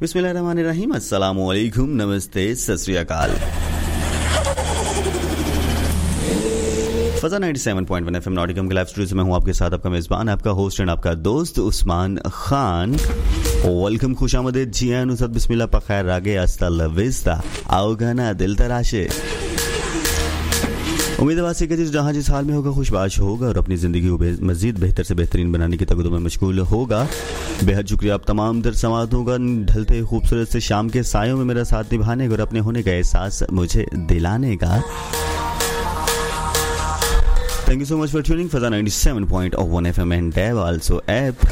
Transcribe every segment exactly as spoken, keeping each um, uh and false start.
बिस्मिल्लाहिर्रहमानिर्रहीम, अस्सलामु अलैकुम, नमस्ते, सत श्री अकाल। फजा सत्तानवे पॉइंट वन एफएम नॉटिकम के लाइव स्टूडियो से मैं हूं आपके साथ, आपका मेजबान, आपका होस्ट एंड आपका दोस्त उस्मान खान। वेलकम, खुशामदीद, जी आन उसद, बिस्मिल्लाह, पखैर, रागे, अस्ता लविस्ता, आओ गाना दिल तराशे। उम्मीद है कि जहाँ जिस हाल में होगा खुशबाश होगा और अपनी ज़िंदगी को मज़ीद बेहतर से बेहतरीन बनाने की तकदीर में मशगूल होगा। बेहद शुक्रिया आप तमाम दर समातों का, ढलते खूबसूरत से शाम के सायों में मेरा साथ निभाने का और अपने होने का एहसास मुझे दिलाने का। Thank you so much for tuning फजा सत्तानवे point one FM and Dave also app.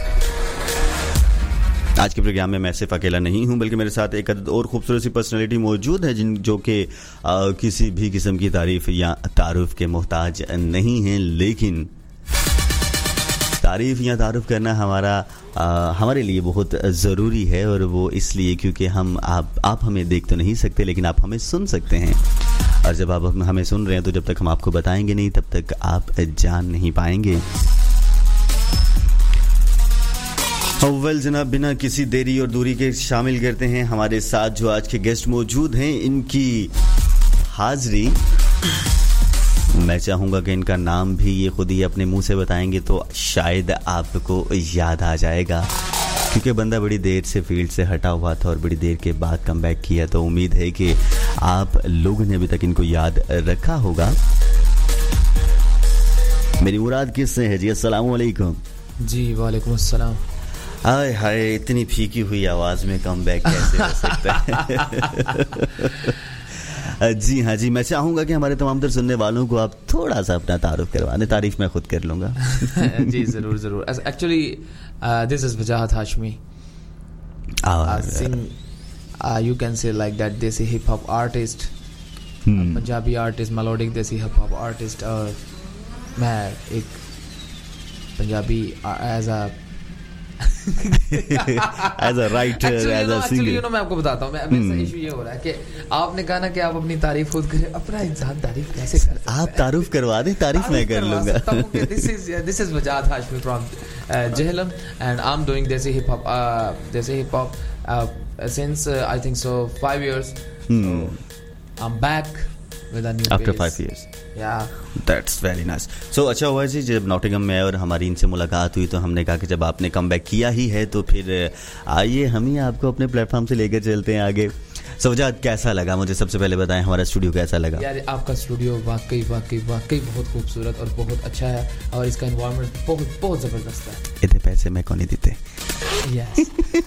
आज के प्रोग्राम में मैं सिर्फ अकेला नहीं हूं, बल्कि मेरे साथ एक और खूबसूरत सी पर्सनालिटी मौजूद है जिन जो कि किसी भी किस्म की तारीफ या तारुफ के मोहताज नहीं हैं, लेकिन तारीफ या तारुफ करना हमारा आ, हमारे लिए बहुत ज़रूरी है। और वो इसलिए क्योंकि हम आप आप हमें देख तो नहीं सकते, लेकिन आप हमें सुन सकते हैं। और जब आप हमें सुन रहे हैं तो जब तक हम आपको बताएंगे नहीं तब तक आप जान नहीं पाएंगे। अव्वल जनाब, बिना किसी देरी और दूरी के शामिल करते हैं हमारे साथ जो आज के गेस्ट मौजूद हैं, इनकी हाजिरी। मैं चाहूँगा कि इनका नाम भी ये खुद ही अपने मुंह से बताएंगे तो शायद आपको याद आ जाएगा, क्योंकि बंदा बड़ी देर से फील्ड से हटा हुआ था और बड़ी देर के बाद कम बैक किया, तो उम्मीद है कि आप लोगों ने अभी तक इनको याद रखा होगा। मेरी मुराद किससे है जी? अस्सलाम वालेकुम। जी वालेकुम अस्सलाम। हाय हाय, इतनी फीकी हुई आवाज़ में कम बैक कैसे हो सकता है? जी हाँ जी, मैं चाहूँगा कि हमारे तमाम तर सुनने वालों को आप थोड़ा सा अपना तारुफ करवा दें। तारीफ मैं खुद कर लूँगा। जी ज़रूर ज़रूर। Actually this is Wajahat Hashmi. You can say like that देसी hip hop artist, Punjabi artist, melodic देसी हिप हॉप आर्टिस्ट। और मैं एक Punjabi as a as a writer, actually, as a singer. Actually, you know, मैं आपको बताता हूँ, मेरा इशू ये हो रहा है कि आपने कहा ना कि आप अपनी तारीफ खुद करें। अपना इंसान तारीफ कैसे कर सकता है? आप तारीफ करवा दें, तारीफ मैं कर लूँगा। This is this is Wajad Hashmi from uh, Jehlam, and I'm doing Desi hip hop, uh, Desi hip hop uh, since uh, I think so five years. Hmm. So I'm back with a new after pace. five years. Yeah. That's very nice. So अच्छा हुआ जी, जब Nottingham में और हमारी इनसे मुलाकात हुई तो हमने कहा कि जब आपने कम बैक किया ही है तो फिर आइए हम ही आपको अपने प्लेटफॉर्म से लेकर चलते हैं आगे। So वजाद, कैसा लगा? मुझे सबसे पहले बताएं, हमारा स्टूडियो कैसा लगा? यार आपका स्टूडियो वाकई वाकई वाकई बहुत खूबसूरत और बहुत अच्छा है, और इसका एनवायरनमेंट बहुत बहुत ज़बरदस्त है। इतने पैसे मैं कौन नहीं देते। Yes.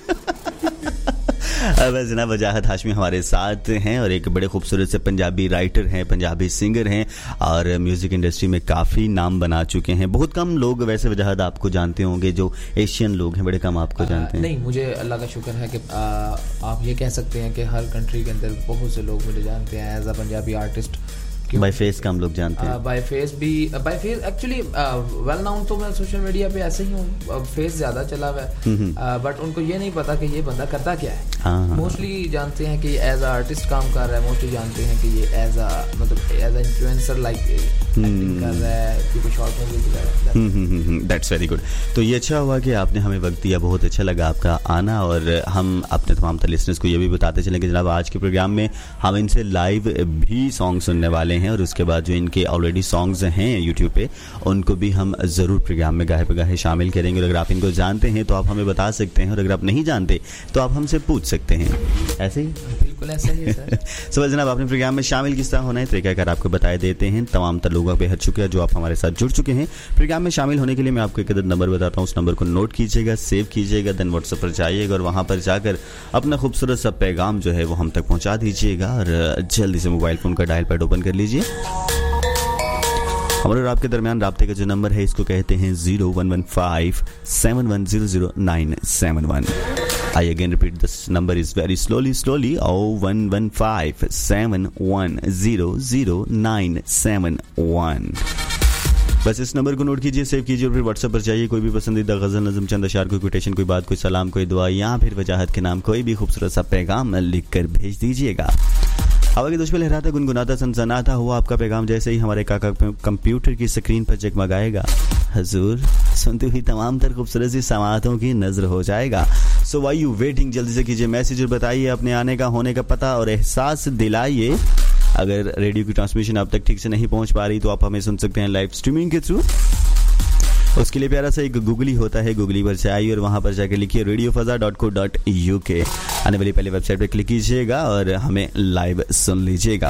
अब जनाब वजाहत हाशमी हमारे साथ हैं और एक बड़े खूबसूरत से पंजाबी राइटर हैं, पंजाबी सिंगर हैं और म्यूज़िक इंडस्ट्री में काफ़ी नाम बना चुके हैं। बहुत कम लोग वैसे वजाहत आपको जानते होंगे, जो एशियन लोग हैं बड़े कम आपको आ, जानते हैं। नहीं, मुझे अल्लाह का शुक्र है कि आ, आप ये कह सकते हैं कि हर कंट्री के अंदर बहुत से लोग मुझे जानते हैं as a Punjabi artist. By face का हम लोग जानते हैं। बाय फेस भी, by face actually well known तो मैं सोशल मीडिया पे ऐसे ही हूँ, फेस ज़्यादा चला हुआ है, बट उनको ये नहीं पता कि ये बंदा करता क्या है। मोस्टली जानते हैं कि एज अ आर्टिस्ट काम कर रहा है, मोस्टली जानते हैं कि ये एज अ मतलब as a influencer like acting कर रहा है, कि कुछ शॉर्ट मूवीज कर। That's very good. तो ये अच्छा हुआ कि आपने हमें वक्त दिया, बहुत अच्छा लगा आपका आना। और हम अपने तमाम लिसनर्स को ये भी बताते चलें कि जनाब आज के प्रोग्राम में हम इनसे लाइव भी सॉन्ग सुनने वाले हैं, और उसके बाद जो इनके ऑलरेडी सॉन्ग्स हैं यूट्यूब पे उनको भी हम ज़रूर प्रोग्राम में गाहे पे गाहे शामिल करेंगे। और अगर आप इनको जानते हैं तो आप हमें बता सकते हैं, और अगर आप नहीं जानते तो आप हमसे पूछ सकते हैं। ऐसे ही? बिल्कुल ऐसा ही है सर। सो जनाब, आपने प्रोग्राम में शामिल किस तरह होना है तरीकाकार आपको बताए देते हैं। तमाम तर लोगों का बेहद शुक्रिया जो आप हमारे साथ जुड़ चुके हैं। प्रोग्राम में शामिल होने के लिए मैं आपको एक अदद नंबर बताता हूँ, उस नंबर को नोट कीजिएगा, सेव कीजिएगा, देन व्हाट्सएप पर जाइएगा और वहाँ पर जाकर अपना खूबसूरत सा पैगाम जो है वो हम तक पहुँचा दीजिएगा। और जल्दी से मोबाइल फ़ोन का डायल पैड ओपन कर लीजिए। हमारे और आपके दरमियान राब्ते का जो नंबर है इसको कहते हैं zero one one five seven one zero zero nine seven one. I again repeat this number is very slowly slowly O one one five seven one zero zero nine seven one. बस इस number को note कीजिए, save कीजिए और फिर WhatsApp पर जाइए। कोई भी पसंदीदा गज़ल, नज़म, चंद अशार, कोई कोटेशन, कोई बात, कोई सलाम, कोई दुआ या फिर वजाहत के नाम कोई भी खूबसूरत सा पैगाम लिख कर भेज दीजिएगा। हवा के दुश्मन लहराता गुनगुनाता सनसनाता हुआ आपका पैगाम जैसे ही हमारे काका कंप्यूटर की स्क्रीन पर जगमगाएगा, हजूर सुनते हुई तमाम तर खूबसूरत सी समातों की नजर हो जाएगा। सो वाई यू वेटिंग, जल्दी से कीजिए मैसेज और बताइए अपने आने का होने का पता और एहसास दिलाइए। अगर रेडियो की ट्रांसमिशन अब तक ठीक से नहीं पहुंच पा रही तो आप हमें सुन सकते हैं लाइव स्ट्रीमिंग के थ्रू। उसके लिए प्यारा सा एक गूगली होता है, गूगली पर से आइए और वहां पर जाकर लिखिए radio फजा dot co dot U के। आने वाली पहले वेबसाइट पर क्लिक कीजिएगा और हमें लाइव सुन लीजिएगा।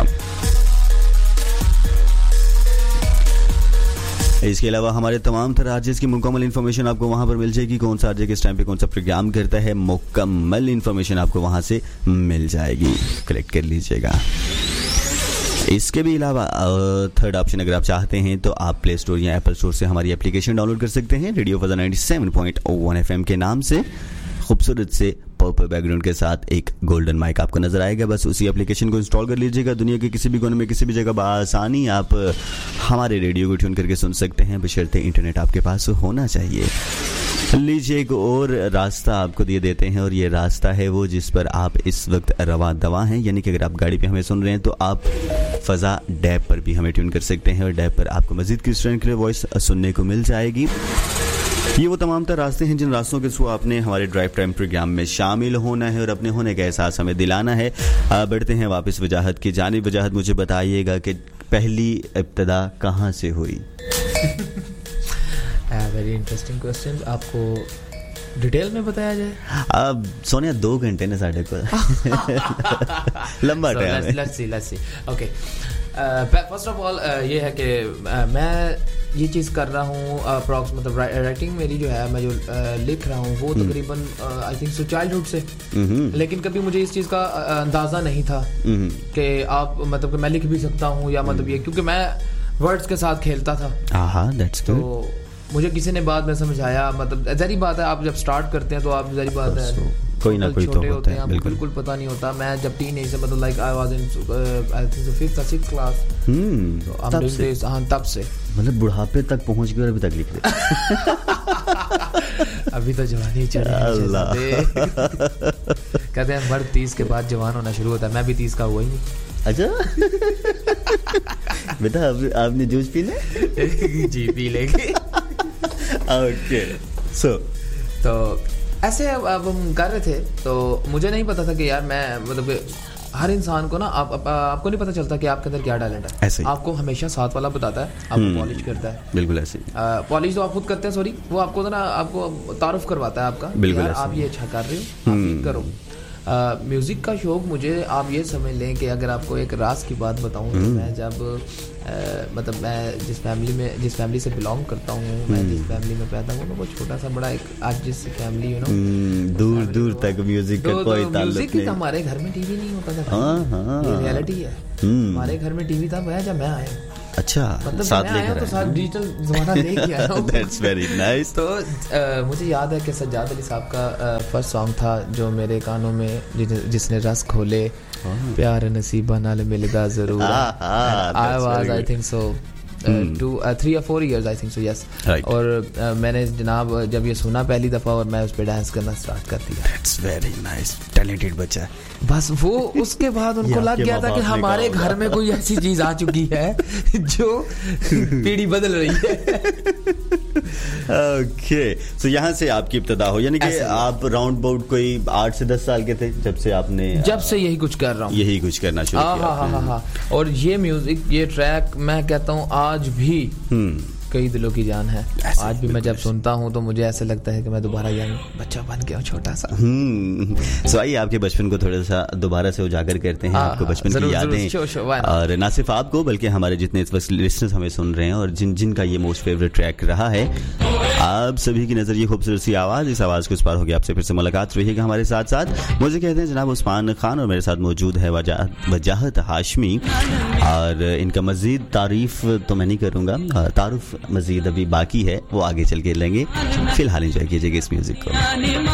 इसके अलावा हमारे तमाम तरह आरजेस की मुकम्मल इन्फॉर्मेशन आपको वहां पर मिल जाएगी। कौन सा आरजे किस टाइम पे कौन सा प्रोग्राम करता है, मुकम्मल इन्फॉर्मेशन आपको वहां से मिल जाएगी, कलेक्ट कर लीजिएगा। इसके भी अलावा थर्ड ऑप्शन अगर आप चाहते हैं तो आप प्ले स्टोर या एप्पल स्टोर से हमारी एप्लीकेशन डाउनलोड कर सकते हैं। Radio फजा ninety seven point one FM के नाम से खूबसूरत से पर्पल बैकग्राउंड के साथ एक गोल्डन माइक आपको नजर आएगा। बस उसी एप्लीकेशन को इंस्टॉल कर लीजिएगा। दुनिया के किसी भी कोने में किसी भी जगह बआसानी आप हमारे रेडियो को ट्यून करके सुन सकते हैं, बशर्ते इंटरनेट आपके पास होना चाहिए। लीजिए एक और रास्ता आपको दिए देते हैं और ये रास्ता है वो जिस पर आप इस वक्त रवा दवा हैं, यानी कि अगर आप गाड़ी पे हमें सुन रहे हैं तो आप फजा डैब पर भी हमें ट्यून कर सकते हैं और डैब पर आपको मजीद किस तरह के वॉइस सुनने को मिल जाएगी। ये वो तमाम तर रास्ते हैं जिन रास्तों के थ्रू आपने हमारे ड्राइव टाइम प्रोग्राम में शामिल होना है और अपने होने का एहसास हमें दिलाना है। बढ़ते हैं वापस वजाहत की जानिब। वजाहत मुझे बताइएगा कि पहली इब्तदा कहाँ से हुई? Very interesting question. आपको डिटेल में बताया जाए? अब सोनिया दो घंटे ने साढ़े को लंबा time. Let's see let's see okay. First of all ये है कि uh, मैं ये चीज़ कर रहा हूँ अप्रॉक्स uh, मतलब राइटिंग मेरी जो है मैं जो uh, लिख रहा हूँ वो तकरीबन आई थिंक सो चाइल्डहुड से, लेकिन कभी मुझे इस चीज़ का uh, अंदाज़ा नहीं था कि आप मतलब कि मैं लिख भी सकता हूँ या मतलब ये, क्योंकि मैं वर्ड्स के साथ खेलता था। हाँ, that's good. तो मुझे किसी ने बाद में समझाया, मतलब जहरी बात है आप जब स्टार्ट करते हैं तो आप जहरी बात है कोई ना कोई तो होता है, बिल्कुल बिल्कुल पता नहीं होता। मैं जब टीन एज से मतलब like I was in I think fifth और सिक्स्थ क्लास, तो तब से हां तब से मतलब बुढ़ापे तक पहुंच गए और अभी तक लिख रहे। अभी तो जवानी चल रही है। कहते हैं मर्द तीस के बाद जवान होना शुरू होता है, मैं भी तीस का हुआ ही नहीं। अच्छा बेटा आपने जूस पी ले? जी पी लेंगे। ओके सो तो ऐसे अब हम कर रहे थे तो मुझे नहीं पता था कि यार मैं मतलब हर इंसान को ना आप, आप, आपको नहीं पता चलता कि आपके अंदर क्या टैलेंट है। ऐसे आपको हमेशा साथ वाला बताता है, आपको पॉलिश करता है। बिल्कुल ऐसे पॉलिश तो आप खुद करते हैं, सॉरी वो आपको ना आपको तारुफ करवाता है आपका, बिल्कुल आप ये अच्छा कर रहे हो, आप ये करो। म्यूज़िक uh, का शौक मुझे आप ये समझ लें कि अगर आपको एक राज की बात बताऊं तो मैं जब uh, मतलब मैं जिस फैमिली में जिस फैमिली से बिलोंग करता हूँ, मैं जिस फैमिली में पैदा हुआ वो छोटा सा बड़ा एक आज जिस फैमिली यू नो दूर दूर तक म्यूजिक का कोई ताल्लुक नहीं। हमारे घर में टीवी नहीं होता था, ये रियलिटी है। हमारे घर में टीवी तब आया जब मैं आया। अच्छा, मतलब साथ लेकर तो साथ डिजिटल ज़माना लेके आया हूँ। That's very nice. तो uh, मुझे याद है कि सज्जाद अली साहब का फर्स्ट uh, सॉन्ग था जो मेरे कानों में जिसने रस खोले, प्यार नसीबा नाल मिलदा जरूर। I was I think so to three या four years I think so yes. और uh, मैंने जनाब जब ये सुना पहली दफ़ा और मैं उस पर डांस करना स्टार्ट कर दिया। That's very nice, talented बच्चा। बस वो उसके बाद उनको लग गया था कि हमारे घर में कोई ऐसी चीज आ चुकी है जो पीढ़ी बदल रही है। ओके सो यहाँ से आपकी इब्तिदा हो, यानी कि आप राउंड अबाउट कोई आठ से दस साल के थे जब से आपने जब से यही कुछ कर रहा हूँ यही कुछ करना शुरू किया। हाँ हाँ हाँ। और ये म्यूजिक ये ट्रैक मैं कहता हूँ आज भी कई दिलों की जान है। आज भी मैं जब सुनता हूँ तो मुझे ऐसा लगता है कि मैं दोबारा यंग बच्चा बन गया हूँ, छोटा सा। सो आइए आपके बचपन को थोड़ा सा दोबारा से उजागर करते हैं, आपको बचपन की यादें, और ना सिर्फ आपको बल्कि हमारे जितने इस वक्त लिसनर्स हमें सुन रहे हैं और जिन जिनका ये मोस्ट फेवरेट ट्रैक रहा है, आप सभी की नजर ये खूबसूरत सी आवाज, इस आवाज को इस पार होगी आपसे फिर से मुलाकात रहिएगा हमारे साथ साथ। मुझे कहते हैं जनाब उस्मान खान और मेरे साथ मौजूद है वजाहत हाशमी, और इनका मजीद तारीफ तो मैं नहीं करूँगा, तारुफ मजीद अभी बाकी है, वो आगे चल के लेंगे। फिलहाल एंजॉय कीजिएगा इस म्यूजिक को।